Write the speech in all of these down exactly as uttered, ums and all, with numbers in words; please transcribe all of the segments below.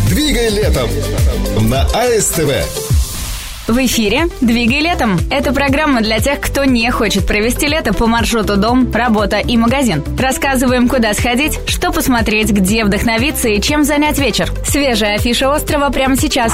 Двигай летом на АСТВ. В эфире «Двигай летом». Это программа для тех, кто не хочет провести лето по маршруту дом, работа и магазин. Рассказываем, куда сходить, что посмотреть, где вдохновиться и чем занять вечер. Свежая афиша острова прямо сейчас.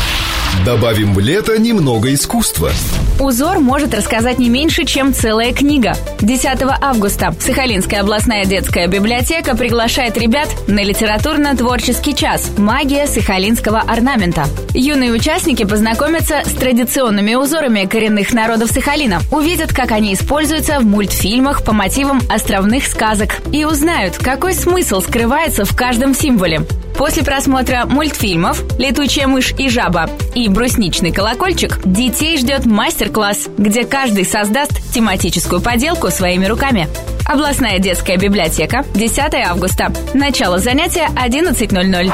Добавим в лето немного искусства. Узор может рассказать не меньше, чем целая книга. десятого августа Сахалинская областная детская библиотека приглашает ребят на литературно-творческий час «Магия сахалинского орнамента». Юные участники познакомятся с традиционными узорами коренных народов Сахалина, увидят, как они используются в мультфильмах по мотивам островных сказок и узнают, какой смысл скрывается в каждом символе. После просмотра мультфильмов «Летучая мышь и жаба» и «Брусничный колокольчик» детей ждет мастер-класс, где каждый создаст тематическую поделку своими руками. Областная детская библиотека, десятого августа. Начало занятия одиннадцать ноль ноль.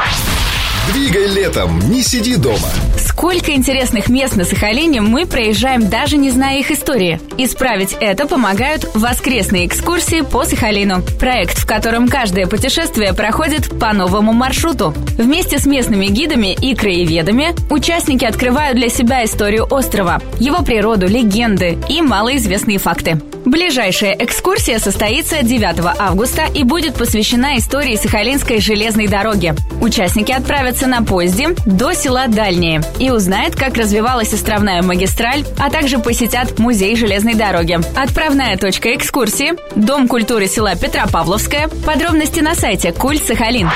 Двигай летом, не сиди дома. Сколько интересных мест на Сахалине мы проезжаем, даже не зная их истории. Исправить это помогают воскресные экскурсии по Сахалину. Проект, в котором каждое путешествие проходит по новому маршруту. Вместе с местными гидами и краеведами участники открывают для себя историю острова, его природу, легенды и малоизвестные факты. Ближайшая экскурсия состоится девятого августа и будет посвящена истории Сахалинской железной дороги. Участники отправятся на поезде до села Дальнее и узнают, как развивалась островная магистраль, а также посетят музей железной дороги. Отправная точка экскурсии – Дом культуры села Петропавловское. Подробности на сайте Культ Сахалин.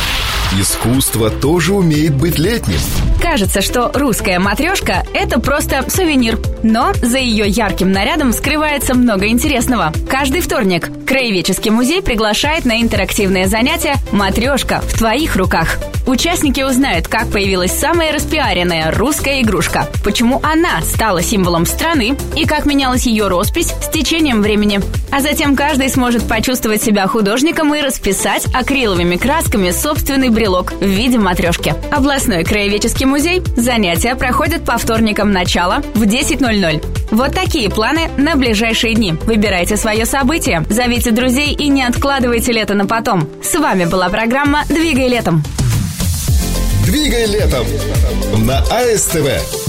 Искусство тоже умеет быть летним. Кажется, что русская матрешка – это просто сувенир. Но за ее ярким нарядом скрывается много интересного. Каждый вторник Краеведческий музей приглашает на интерактивное занятие «Матрешка в твоих руках». Участники узнают, как появилась самая распиаренная русская игрушка, почему она стала символом страны и как менялась ее роспись с течением времени. А затем каждый сможет почувствовать себя художником и расписать акриловыми красками собственный брелок в виде матрешки. Областной краеведческий музей. Занятия проходят по вторникам начала в десять ноль ноль. Вот такие планы на ближайшие дни. Выбирайте свое событие, зовите друзей и не откладывайте лето на потом. С вами была программа «Двигай летом». Двигай летом на АСТВ.